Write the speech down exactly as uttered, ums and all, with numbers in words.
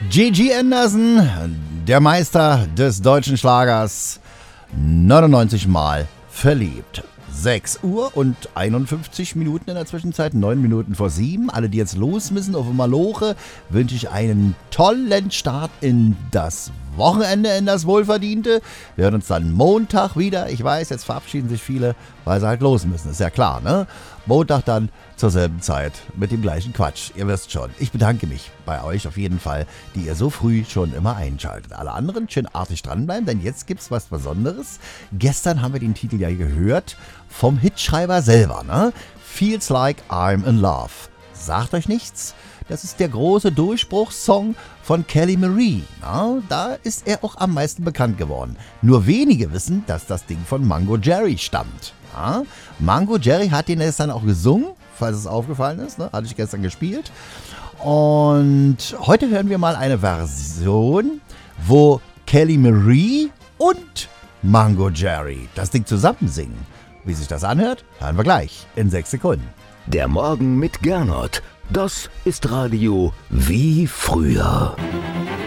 Gigi Anderson, der Meister des deutschen Schlagers, neunundneunzig Mal verliebt. sechs Uhr und einundfünfzig Minuten in der Zwischenzeit, neun Minuten vor sieben. Alle, die jetzt los müssen auf Maloche, wünsche ich einen tollen Start in das Wochenende, in das Wohlverdiente. Wir hören uns dann Montag wieder. Ich weiß, jetzt verabschieden sich viele, weil sie halt los müssen. Ist ja klar, ne? Montag dann zur selben Zeit mit dem gleichen Quatsch. Ihr wisst schon. Ich bedanke mich bei euch auf jeden Fall, die ihr so früh schon immer einschaltet. Alle anderen schön artig dranbleiben, denn jetzt gibt's was Besonderes. Gestern haben wir den Titel ja gehört vom Hitschreiber selber, ne? Feels Like I'm in Love. Sagt euch nichts? Das ist der große Durchbruchssong von Kelly Marie. Na, da ist er auch am meisten bekannt geworden. Nur wenige wissen, dass das Ding von Mango Jerry stammt. Ja, Mango Jerry hat den jetzt dann auch gesungen, falls es aufgefallen ist. Ne? Hatte ich gestern gespielt. Und heute hören wir mal eine Version, wo Kelly Marie und Mango Jerry das Ding zusammen singen. Wie sich das anhört, hören wir gleich in sechs Sekunden. Der Morgen mit Gernot. Das ist Radio wie früher.